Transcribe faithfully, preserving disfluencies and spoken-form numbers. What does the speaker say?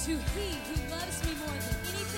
To He who loves me more than anything